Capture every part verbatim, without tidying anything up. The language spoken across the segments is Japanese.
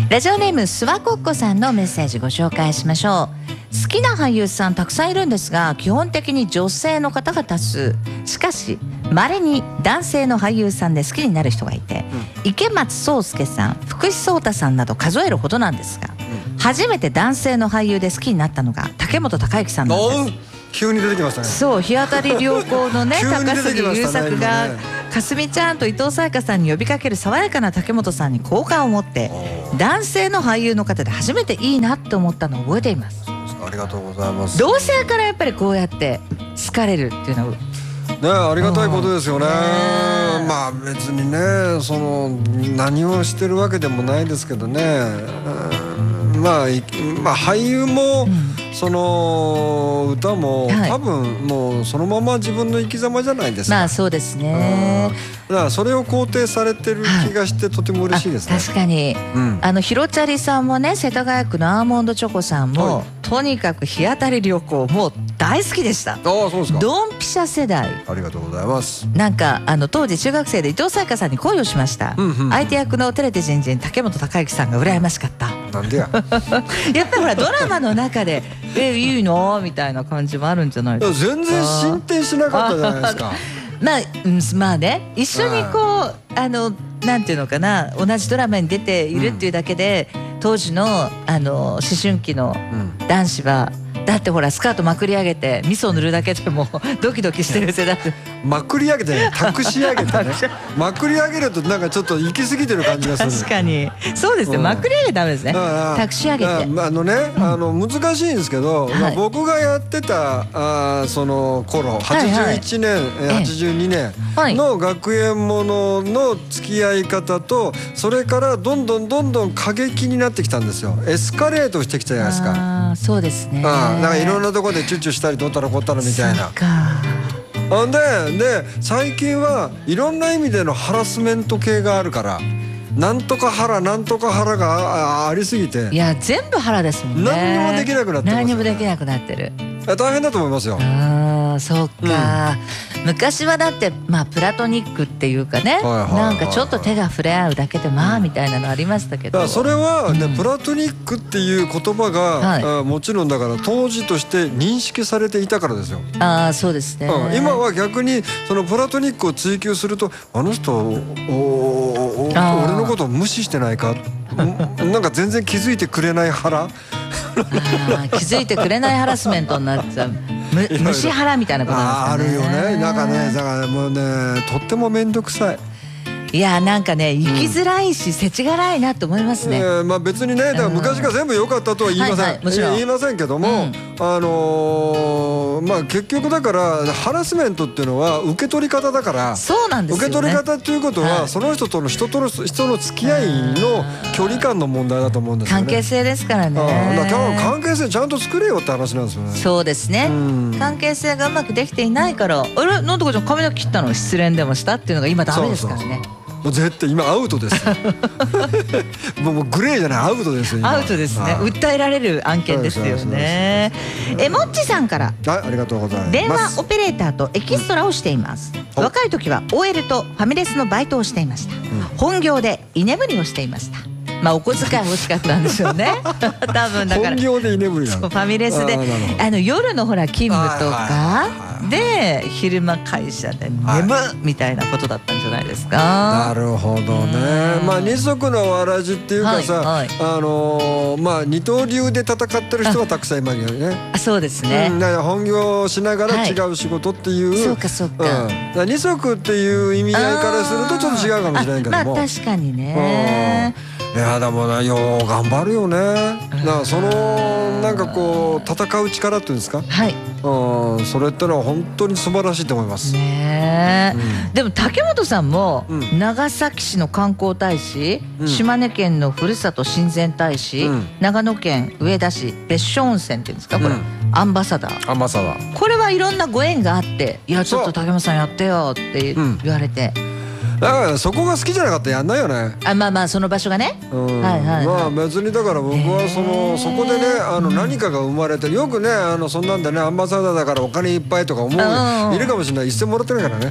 ラジオネームスワコッコさんのメッセージご紹介しましょう。好きな俳優さんたくさんいるんですが、基本的に女性の方が多数。しかし稀に男性の俳優さんで好きになる人がいて、うん、池松壮亮さん、福士蒼汰さんなど数えるほどなんですが、うん、初めて男性の俳優で好きになったのが竹本孝之さんなんです。 急に出てきましたね。 そう、日当たり良好のね高杉優作が、 ね、 かすみちゃんと伊藤沙耶香さんに呼びかける爽やかな竹本さんに好感を持って、男性の俳優の方で初めていいなって思ったのを覚えています。 ありがとうございます。 同性からやっぱりこうやって好かれるっていうのはね、ありがたいことですよね。まあ別にね、その何をしてるわけでもないですけどね、まあ、まあ俳優も、うん、その歌も、はい、多分もうそのまま自分の生き様じゃないですか。 まあそうですね。 だからそれを肯定されてる気がして、はい、とても嬉しいですね。 確かに、うん、あのひろちゃりさんもね、世田谷区のアーモンドチョコさんも、はい、とにかく日当たり良好もう大好きでした。ああ、そうですか。ドンピシャ世代。 ありがとうございます。 なんかあの当時中学生で伊藤沙耶香さんに恋をしました、うんうんうん、相手役の照れて人人竹本孝之さんが羨ましかった。 なんでややっぱりほらドラマの中でえいいのみたいな感じもあるんじゃないですか。 全然進展しなかったじゃないですか。 まあ、うん、まあね、一緒にこうあのなんていうのかな、同じドラマに出ているっていうだけで、うん、当時のあの思春期の男子は、うん、だってほらスカートまくり上げて味噌塗るだけでもドキドキしてる世代だってまくり上げてね、託し上げてねまくり上げるとなんかちょっと行き過ぎてる感じがする。 確かにそうですね、うん、まくり上げダメですね。託し上げて、あのね、うん、あの難しいんですけど、はい、まあ、僕がやってたあその頃はちじゅういちねん、はいはい、はちじゅうにねんの学園ものの付き合い方と、それからどんどんどんどん過激になってきたんですよ。エスカレートしてきたじゃないですか。 あ、そうですね。 あ、なんかいろんなところでチュッチュしたりどったらこったらみたいな。で, で最近はいろんな意味でのハラスメント系があるから、なんとか腹なんとか腹が あ, ありすぎて、 いや全部腹ですもんね。 何にもできなくなってます、ね、 何にもできなくなってる。 大変だと思いますよ。 ああ、そうか、うん、昔はだってまあプラトニックっていうかね、はいはいはいはい、なんかちょっと手が触れ合うだけでまあみたいなのありましたけど、 だからそれはね、うん、プラトニックっていう言葉が、はい、もちろんだから当時として認識されていたからですよ。 ああ、そうですね、 うん、今は逆にそのプラトニックを追求すると、あの人おお俺のことを無視してないかなんか全然気づいてくれない腹あ、気づいてくれないハラスメントになっちゃうむ虫腹みたいなことなんですかね。 あるよね。なんかね、だからもうね、とっても面倒くさい。 いや、なんかね、生きづらいし、世知辛いなと思いますね。 えー、まあ別にね、だから昔が全部良かったとは言いません、はいはい、もちろん言いませんけども、うん、あのー、まあ結局だからハラスメントっていうのは受け取り方だから。 そうなんですよね。 受け取り方っていうことは、はい、その人との人との人の付き合いの距離感の問題だと思うんですよね。 関係性ですからね。 あ、だから関係性ちゃんと作れよって話なんですよね。 そうですね、うん、関係性がうまくできていないから、あれ、なんとかちゃん髪の毛切ったの失恋でもしたっていうのが今ダメですからね。そうそうそう、 もう絶対今アウトですもうグレーじゃない、アウトですよ。 アウトですね。訴えられる案件ですよね。え、もっちさんから、 はい、ありがとうございます。 電話オペレーターとエキストラをしています、うん、若い時は オーエル とファミレスのバイトをしていました、うん、本業で居眠りをしていました。まあお小遣い欲しかったんでしょうね多分だから本業で居眠りなの。 ファミレスで あ, あの夜のほら勤務とかで昼間会社で眠みたいなことだったんじゃないですか。 なるほどね。まあ二足のわらじっていうかさ、はいはい、あのー、まあ二刀流で戦ってる人はたくさんいますよね。 あ、そうですね、 うん、だから本業をしながら違う仕事っていう、はい、 そうかそうか、うん、だから二足っていう意味合いからするとちょっと違うかもしれないけども、 まあ確かにね。 いやでもな、よう頑張るよね。だからそのなんかこう戦う力っていうんですか、 はい、 うん、それってのは本当に素晴らしいと思いますね、うん、でも竹本さんも、 うん、 長崎市の観光大使、うん、島根県のふるさと親善大使、うん、長野県上田市別所温泉っていうんですか、これ、うん、アンバサダーアンバサダー、 これはいろんなご縁があって、いやちょっと竹本さんやってよって言われて、 うん、だからそこが好きじゃなかったらやんないよね。 あ、まあまあその場所がね、 うん、はいはい、はい、まあ別にだから僕はそのそこでね、あの何かが生まれて、よくね、あのそんなんでね、アンバサダーだからお金いっぱいとか思ういるかもしれない。一銭もらってないからね。 う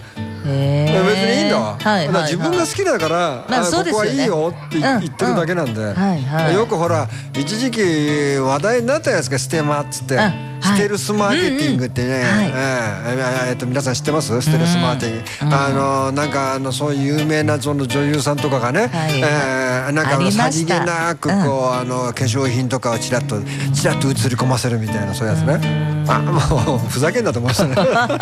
へー別にいいんだわ、 はいはいはいだから自分が好きだから、 まああそうですよねここはいいよって言ってるだけなんで、 うんうんはいはいよくほら一時期話題になったじゃないですか、ステマっつって、 はいステルスマーケティングってね、 うんうんはいえええっと皆さん知ってます？ステルスマーケティング、 うんあのなんかあのそういう有名なその女優さんとかがね、 はいえーなんかあありのさりましたげなくこう、あの化粧品とかをちらっとちらっと映り込ませるみたいな、そういうやつね、あもうふざけんなと思いましたね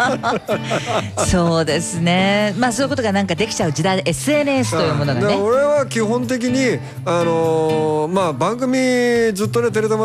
そうですね。まあそういうことがなんかできちゃう時代で エスエヌエス というものがね。 で俺は基本的にあのーまあ番組ずっとねテレタマ